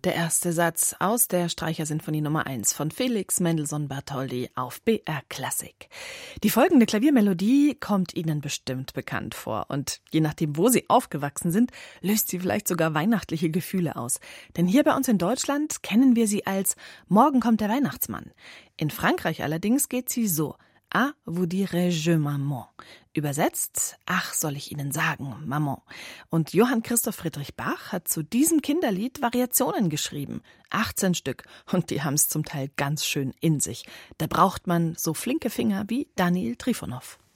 Der erste Satz aus der Streichersinfonie Nummer 1 von Felix Mendelssohn Bartholdy auf BR Klassik. Die folgende Klaviermelodie kommt Ihnen bestimmt bekannt vor und je nachdem, wo Sie aufgewachsen sind, löst sie vielleicht sogar weihnachtliche Gefühle aus. Denn hier bei uns in Deutschland kennen wir sie als Morgen kommt der Weihnachtsmann. In Frankreich allerdings geht sie so: Ah, vous dirai-je, Maman. Übersetzt, ach, soll ich Ihnen sagen, Maman. Und Johann Christoph Friedrich Bach hat zu diesem Kinderlied Variationen geschrieben. 18 Stück. Und die haben's zum Teil ganz schön in sich. Da braucht man so flinke Finger wie Daniil Trifonov.